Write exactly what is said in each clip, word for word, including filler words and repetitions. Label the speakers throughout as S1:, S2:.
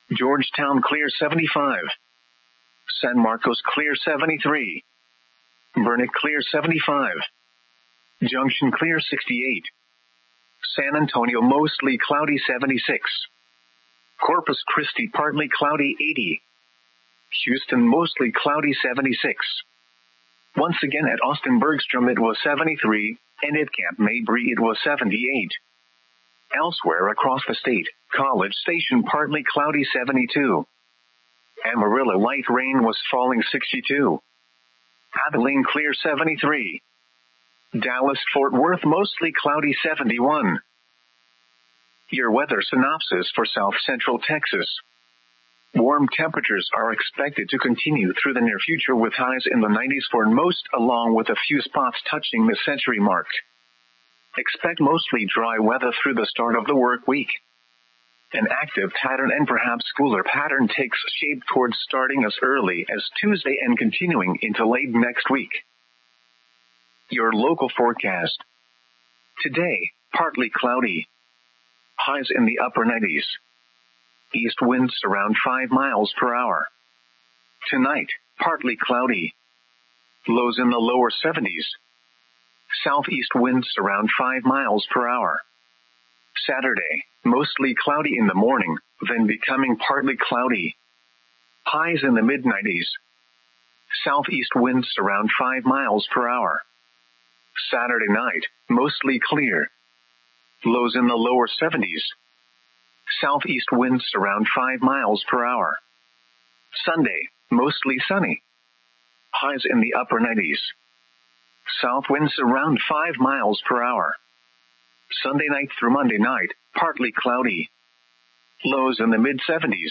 S1: Georgetown clear seventy-five. San Marcos clear seventy-three. Burnet clear seventy-five. Junction clear sixty-eight. San Antonio mostly cloudy seventy-six. Corpus Christi partly cloudy eighty. Houston mostly cloudy seventy-six. Once again at Austin Bergstrom it was seventy-three, and at Camp Mabry it was seventy-eight. Elsewhere across the state, College Station partly cloudy seventy-two. Amarillo light rain was falling sixty-two. Abilene clear seventy-three. Dallas Fort Worth mostly cloudy seventy-one. Your weather synopsis for South Central Texas. Warm temperatures are expected to continue through the near future with highs in the nineties for most, along with a few spots touching the century mark. Expect mostly dry weather through the start of the work week. An active pattern and perhaps cooler pattern takes shape towards starting as early as Tuesday and continuing into late next week. Your local forecast. Today, partly cloudy. Highs in the upper nineties. East winds around five miles per hour. Tonight, partly cloudy. Lows in the lower seventies. Southeast winds around five miles per hour. Saturday, mostly cloudy in the morning, then becoming partly cloudy. Highs in the mid nineties. Southeast winds around five miles per hour. Saturday night, mostly clear. Lows in the lower seventies. Southeast winds around five miles per hour. Sunday, mostly sunny. Highs in the upper nineties. South winds around five miles per hour. Sunday night through Monday night, partly cloudy. Lows in the mid seventies.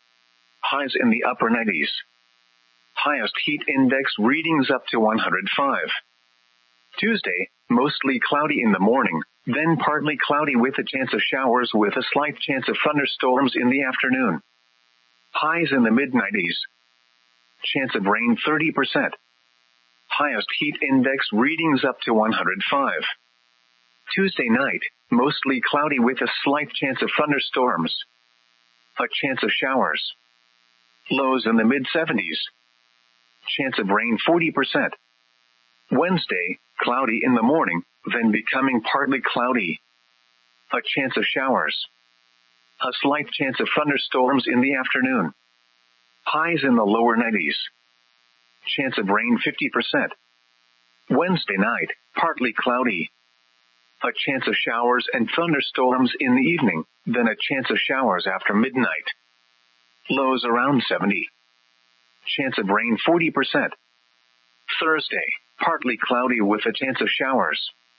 S1: Highs in the upper nineties. Highest heat index readings up to one hundred five. Tuesday, mostly cloudy in the morning, then partly cloudy with a chance of showers with a slight chance of thunderstorms in the afternoon. Highs in the mid nineties. Chance of rain thirty percent. Highest heat index readings up to one hundred five. Tuesday night, mostly cloudy with a slight chance of thunderstorms. A chance of showers. Lows in the mid seventies. Chance of rain forty percent. Wednesday, cloudy in the morning, then becoming partly cloudy. A chance of showers. A slight chance of thunderstorms in the afternoon. Highs in the lower nineties. Chance of rain fifty percent. Wednesday night, partly cloudy. A chance of showers and thunderstorms in the evening, then a chance of showers after midnight. Lows around seventy. Chance of rain forty percent. Thursday, partly cloudy with a chance of showers.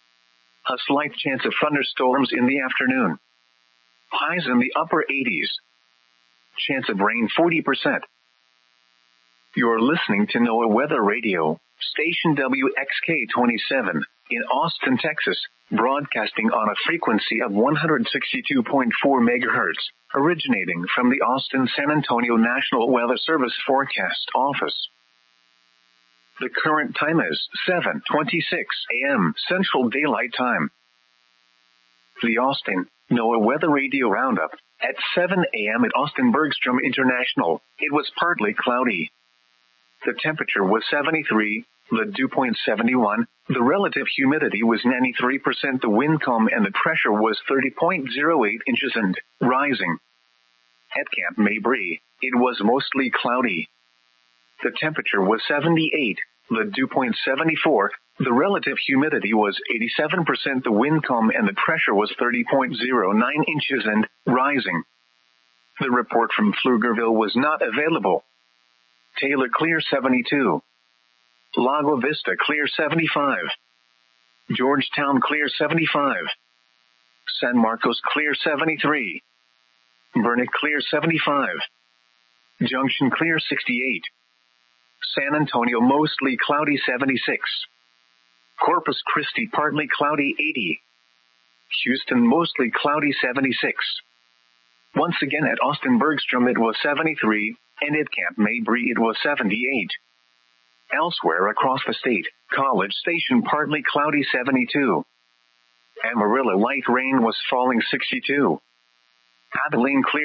S1: A slight chance of thunderstorms in the afternoon. Highs in the upper eighties. Chance of rain forty percent. You're listening to NOAA Weather Radio, station W X K twenty-seven, in Austin, Texas, broadcasting on a frequency of one hundred sixty-two point four megahertz, originating from the Austin-San Antonio National Weather Service Forecast Office. The current time is seven twenty-six a.m. Central Daylight Time. The Austin NOAA Weather Radio Roundup. At seven a.m. at Austin Bergstrom International, it was partly cloudy. The temperature was seventy-three, the dew point seventy-one, the relative humidity was ninety-three percent, the wind calm and the pressure was thirty point zero eight inches and rising. At Camp Mabry, it was mostly cloudy. The temperature was seventy-eight, the dew point seventy-four, the relative humidity was eighty-seven percent, the wind calm and the pressure was thirty point zero nine inches and rising. The report from Pflugerville was not available. Taylor clear seventy-two. Lago Vista clear seventy-five. Georgetown clear seventy-five. San Marcos clear seventy-three. Burnet clear seventy-five. Junction clear sixty-eight. San Antonio mostly cloudy seventy-six. Corpus Christi partly cloudy eighty. Houston mostly cloudy seventy-six. Once again at Austin Bergstrom it was seventy-three, and at Camp Mabry it was seventy-eight. Elsewhere across the state, College Station partly cloudy seventy-two. Amarillo light rain was falling sixty-two. Abilene clear